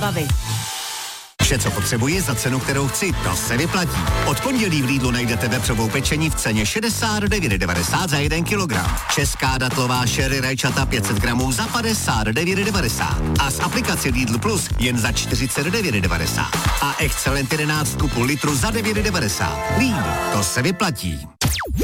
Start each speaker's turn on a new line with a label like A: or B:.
A: zábavy.
B: Vše, co potřebuji za cenu, kterou chci, to se vyplatí. Od pondělí v Lidlu najdete vepřovou pečení v ceně 69,90 za 1 kilogram. Česká datlová sherry rajčata 500 gramů za 59,90. A z aplikace Lidl Plus jen za 49,90. A Excelent 11 kupu litru za 9,90. Lidl, to se vyplatí.